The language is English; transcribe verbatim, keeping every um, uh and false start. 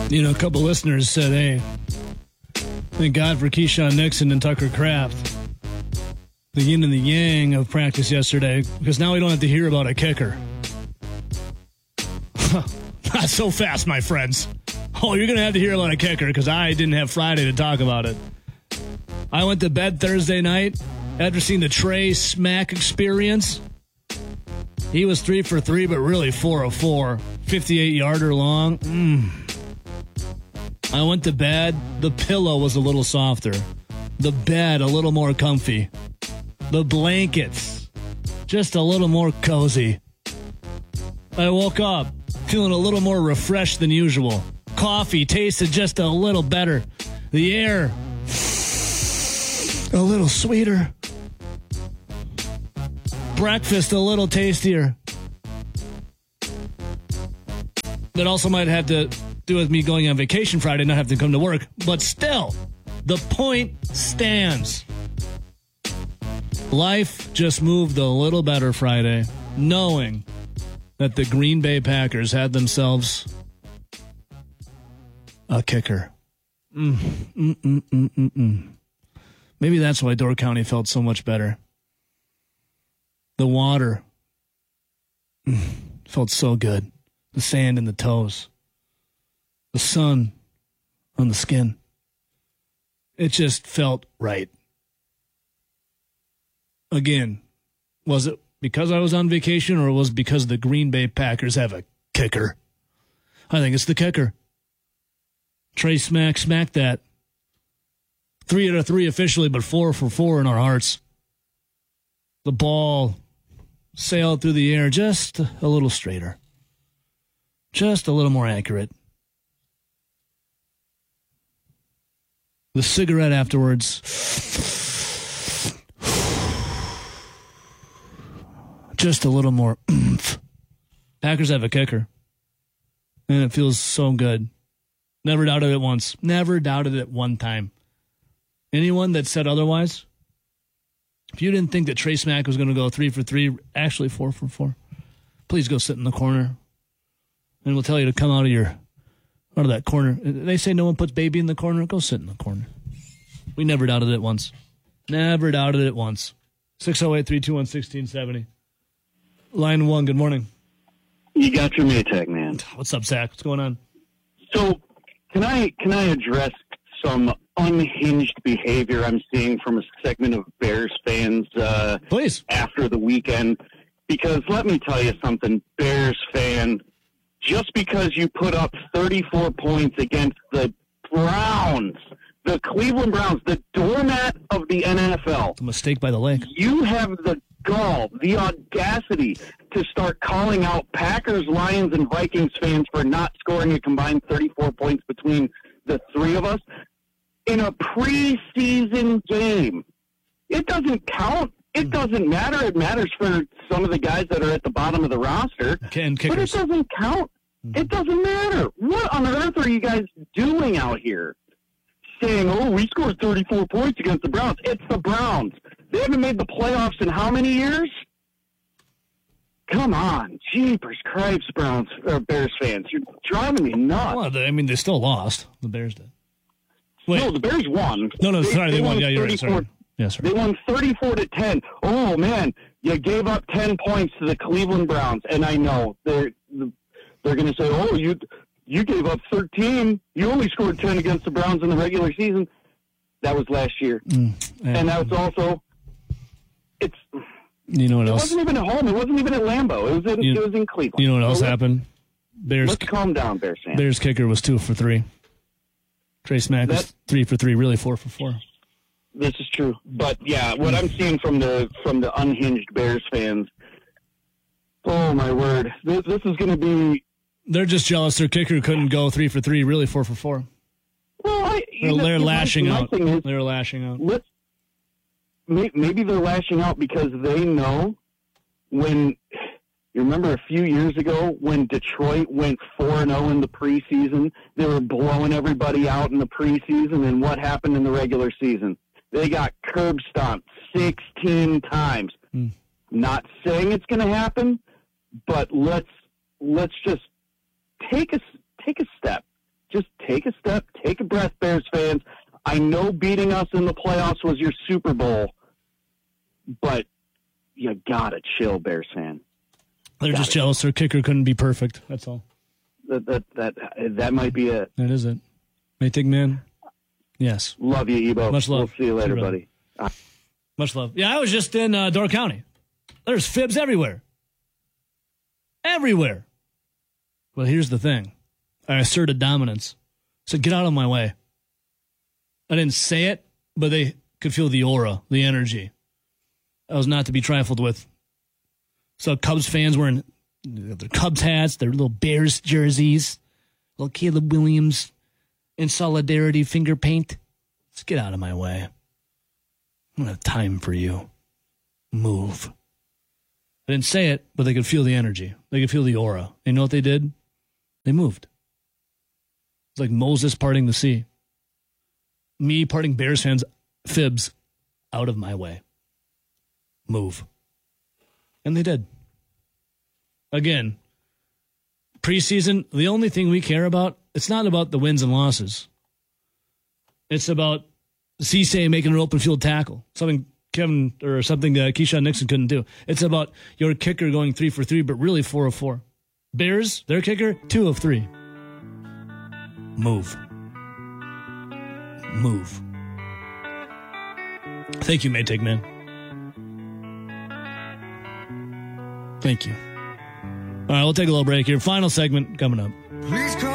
You know, a couple listeners said, hey, thank God for Keyshawn Nixon and Tucker Kraft. The yin and the yang of practice yesterday, because now we don't have to hear about a kicker. Not so fast, my friends. Oh, you're going to have to hear about a kicker, because I didn't have Friday to talk about it. I went to bed Thursday night after seeing the Trey Smack experience. He was three for three, but really four of four. fifty-eight yarder long. Mm. I went to bed. The pillow was a little softer. The bed a little more comfy. The blankets just a little more cozy. I woke up feeling a little more refreshed than usual. Coffee tasted just a little better. The air a little sweeter. Breakfast a little tastier. That also might have to do with me going on vacation Friday, not have to come to work. But still, the point stands. Life just moved a little better Friday, knowing that the Green Bay Packers had themselves a kicker. Mm, mm, mm, mm, mm, mm. Maybe that's why Door County felt so much better. The water mm, felt so good. The sand in the toes. The sun on the skin. It just felt right. Again, was it because I was on vacation or was it because the Green Bay Packers have a kicker? I think it's the kicker. Trey Smack smacked that. Three out of three officially, but four for four in our hearts. The ball sailed through the air just a little straighter. Just a little more accurate. The cigarette afterwards. Just a little more oomph. Packers have a kicker. And it feels so good. Never doubted it once. Never doubted it one time. Anyone that said otherwise, if you didn't think that Trey Smack was going to go three for three, actually four for four, please go sit in the corner. And we'll tell you to come out of your, out of that corner. They say no one puts baby in the corner. Go sit in the corner. We never doubted it once. Never doubted it once. six oh eight, three two one, one six seven oh. Line one, good morning. You got your Maytag, man. What's up, Zach? What's going on? So, can I can I address some unhinged behavior I'm seeing from a segment of Bears fans uh, Please. after the weekend? Because let me tell you something, Bears fan, just because you put up thirty-four points against the Browns, the Cleveland Browns, the doormat of the N F L. A mistake by the lake. You have the gall, the audacity to start calling out Packers, Lions, and Vikings fans for not scoring a combined thirty-four points between the three of us in a preseason game. It doesn't count. It doesn't matter. It matters for some of the guys that are at the bottom of the roster, but it doesn't count. It doesn't matter. What on earth are you guys doing out here? Saying, oh, we scored thirty-four points against the Browns. It's the Browns. They haven't made the playoffs in how many years? Come on. Jeepers Cripes, Browns, or Bears fans. You're driving me nuts. Well, they, I mean, they still lost. The Bears did. Wait. No, the Bears won. No, no, they, sorry. They, they won. won Yeah, you're right. Sorry. Yeah, sorry. They won thirty-four to ten. Oh, man. You gave up ten points to the Cleveland Browns. And I know they're, they're going to say, oh, you... You gave up thirteen. You only scored ten against the Browns in the regular season. That was last year. Mm, yeah. And that was also, it's, you know what it else? wasn't even at home. It wasn't even at Lambeau. It was in, you, it was in Cleveland. You know what else so happened? Bears, let's calm down, Bears fans. Bears kicker was two for three. Trey Smack was three for three, really four for four. This is true. But, yeah, what I'm seeing from the from the unhinged Bears fans, oh, my word. This, this is going to be, they're just jealous their kicker couldn't go three for three, really four for four. Well, I, they're, know, they're lashing my out. Is, they're lashing out. Let's, maybe they're lashing out because they know when, you remember a few years ago when Detroit went four and oh in the preseason, they were blowing everybody out in the preseason, and what happened in the regular season? They got curb stomped sixteen times. Hmm. Not saying it's going to happen, but let's let's just Take a, take a step. Just take a step, take a breath, Bears fans. I know beating us in the playoffs was your Super Bowl, but you gotta chill, Bears fan. They're Got just it. jealous their kicker couldn't be perfect. That's all. That that that that might be it. That is it. Maytag man. Yes. Love you, Ebo. Much love. We'll see you later, See you, buddy. Uh, Much love. Yeah, I was just in uh, Door County. There's fibs everywhere. Everywhere. Well, here's the thing. I asserted dominance. So get out of my way. I didn't say it, but they could feel the aura, the energy. That was not to be trifled with. So Cubs fans wearing their Cubs hats, their little Bears jerseys, little Caleb Williams in solidarity finger paint. Let's get out of my way. I don't have time for you. Move. I didn't say it, but they could feel the energy. They could feel the aura. You know what they did? They moved. It's like Moses parting the sea. Me parting Bears fans, fibs, out of my way. Move. And they did. Again, preseason, the only thing we care about, it's not about the wins and losses. It's about Cisse making an open field tackle, something Kevin or something uh, Keyshawn Nixon couldn't do. It's about your kicker going three for three, but really four of four. Bears, their kicker, two of three. Move. Move. Thank you, Maytag man. Thank you. All right, we'll take a little break here. Final segment coming up. Please come.